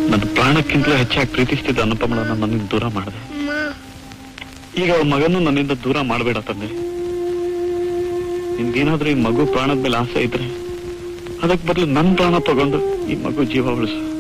ನನ್ನ ಪ್ರಾಣಕ್ಕಿಂತಲೂ ಹೆಚ್ಚಾಗಿ ಪ್ರೀತಿಸ್ತಿದ್ದ ಅನುಪಮಳನ್ನ ನನ್ನಿಂದ ದೂರ ಮಾಡಿದೆ. ಈಗ ಅವಳ ಮಗನ್ನು ನನ್ನಿಂದ ದೂರ ಮಾಡಬೇಡ ತಂದೆ. ನಿನ್ಗೇನಾದ್ರೂ ಈ ಮಗು ಪ್ರಾಣದ ಮೇಲೆ ಆಸೆ ಇದ್ರೆ ಅದಕ್ಕೆ ಬದಲು ನನ್ನ ಪ್ರಾಣ ತಗೊಂಡು ಈ ಮಗು ಜೀವ ಉಳಿಸು.